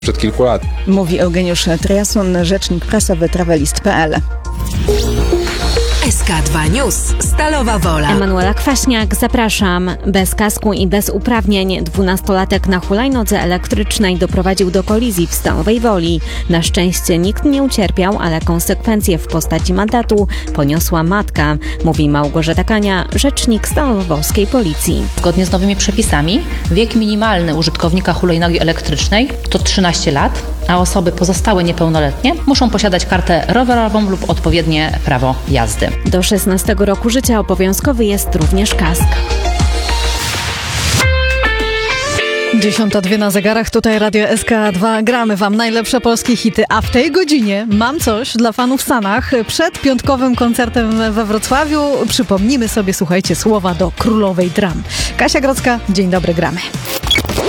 Przed kilku lat. Mówi Eugeniusz Triasun, rzecznik prasowy Travelist.pl. SK2 News. Stalowa Wola. Emanuela Kwaśniak, zapraszam. Bez kasku i bez uprawnień 12-latek na hulajnodze elektrycznej doprowadził do kolizji w Stalowej Woli. Na szczęście nikt nie ucierpiał, ale konsekwencje w postaci mandatu poniosła matka, mówi Małgorzata Kania, rzecznik stalowowskiej policji. Zgodnie z nowymi przepisami wiek minimalny użytkownika hulajnogi elektrycznej to 13 lat, a osoby pozostałe niepełnoletnie muszą posiadać kartę rowerową lub odpowiednie prawo jazdy. Do 16 roku życia obowiązkowy jest również kask. 10:02 na zegarach, tutaj Radio SK2. Gramy wam najlepsze polskie hity, a w tej godzinie mam coś dla fanów w Stanach. Przed piątkowym koncertem we Wrocławiu przypomnimy sobie, słuchajcie, słowa do królowej dram. Kasia Grodzka, dzień dobry, gramy.